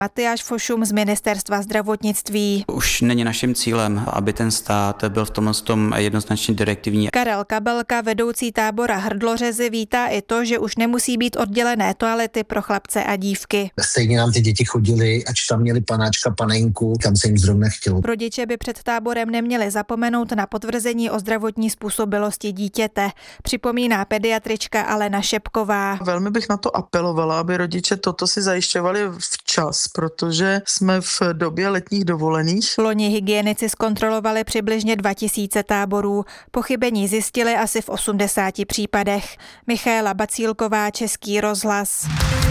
Matyáš Fošum z Ministerstva zdravotnictví. Už není naším cílem, aby ten stát byl v tom jednoznačně direktivní. Karel Kabelka, vedoucí tábora Hrdlořezy, vítá i to, že už nemusí být oddělené toalety pro chlapce a dívky. Stejně nám ty děti chodily, ač tam měli panáčka, panenku, kam se jim zrovna chtělo. Rodiče by před táborem neměli zapomenout na potvrzení o zdravotní způsobilosti dítěte, připomíná pediatrička Alena Šepková. Velmi bych na to apelovala, aby rodiče toto si zajišťovali včas, protože jsme v době letních dovolených. Loni hygienici zkontrolovali přibližně 2000 táborů. Pochybení zjistili asi v 80 případech. Michaela Bacílková, Český rozhlas.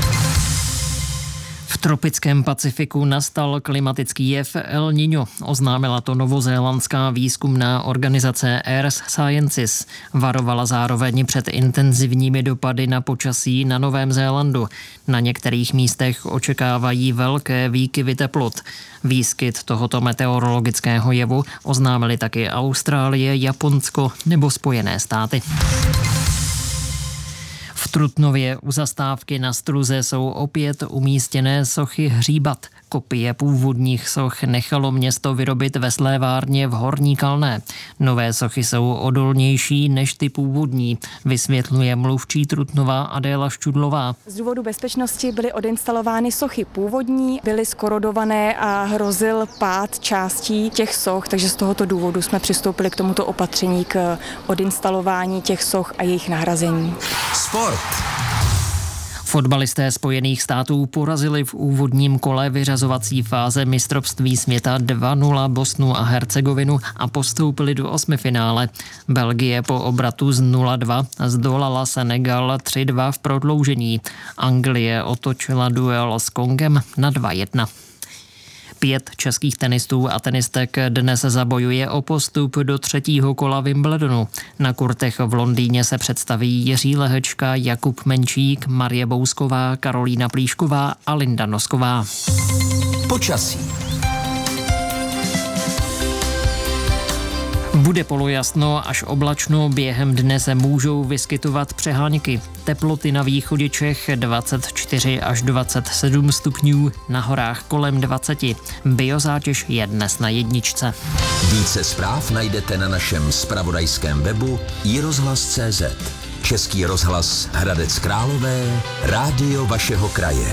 V tropickém Pacifiku nastal klimatický jev El Niño. Oznámila to novozélandská výzkumná organizace Earth Sciences. Varovala zároveň před intenzivními dopady na počasí na Novém Zélandu. Na některých místech očekávají velké výkyvy teplot. Výskyt tohoto meteorologického jevu oznámili taky Austrálie, Japonsko nebo Spojené státy. V Trutnově u zastávky na Struze jsou opět umístěné sochy hříbat. Kopie původních soch nechalo město vyrobit ve slévárně v Horní Kalné. Nové sochy jsou odolnější než ty původní, vysvětluje mluvčí Trutnova Adéla Ščudlová. Z důvodu bezpečnosti byly odinstalovány sochy původní, byly skorodované a hrozil pád částí těch soch, takže z tohoto důvodu jsme přistoupili k tomuto opatření k odinstalování těch soch a jejich nahrazení. Sport. Fotbalisté Spojených států porazili v úvodním kole vyřazovací fáze mistrovství světa 2-0 Bosnu a Hercegovinu a postoupili do osmifinále. Belgie po obratu z 0-2 zdolala Senegal 3-2 v prodloužení. Anglie otočila duel s Kongem na 2-1. 5 českých tenistů a tenistek dnes zabojuje o postup do 3. kola Wimbledonu. Na kurtech v Londýně se představí Jiří Lehečka, Jakub Menčík, Marie Bousková, Karolína Plíšková a Linda Nosková. Počasí. Bude polojasno až oblačno, během dne se můžou vyskytovat přeháňky. Teploty na východě Čech 24 až 27 stupňů, na horách kolem 20. Biozátěž je dnes na 1. Více zpráv najdete na našem zpravodajském webu iRozhlas.cz. Český rozhlas Hradec Králové, rádio vašeho kraje.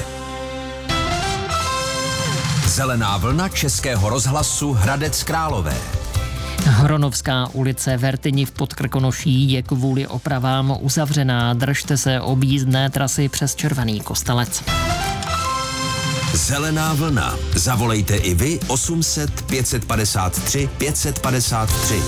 Zelená vlna Českého rozhlasu Hradec Králové. Hronovská ulice Vertyni v Podkrkonoší je kvůli opravám uzavřená. Držte se objízdné trasy přes Červený Kostelec. Zelená vlna. Zavolejte i vy 800 553 553.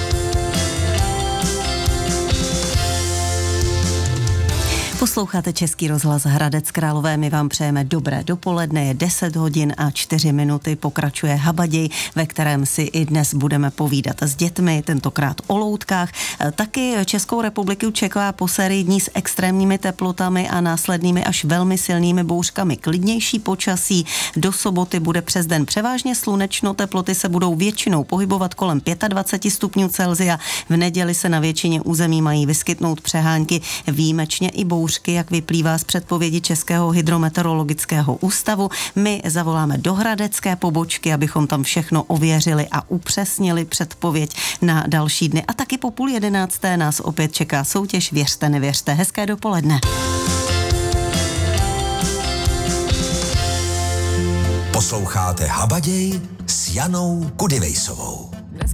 Posloucháte Český rozhlas Hradec Králové, my vám přejeme dobré dopoledne, je 10 hodin a 4 minuty, pokračuje Habaděj, ve kterém si i dnes budeme povídat s dětmi, tentokrát o loutkách. Taky Českou republiku čeká po sérii dní s extrémními teplotami a následnými až velmi silnými bouřkami. Klidnější počasí, do soboty bude přes den převážně slunečno, teploty se budou většinou pohybovat kolem 25 stupňů Celsia. V neděli se na většině území mají vyskytnout přehánky, výjimečně i bouřky, jak vyplývá z předpovědi Českého hydrometeorologického ústavu. My zavoláme do hradecké pobočky, abychom tam všechno ověřili a upřesnili předpověď na další dny. A taky po 10:30 nás opět čeká soutěž Věřte, nevěřte. Hezké dopoledne. Posloucháte Habaděj s Janou Kudivejsovou.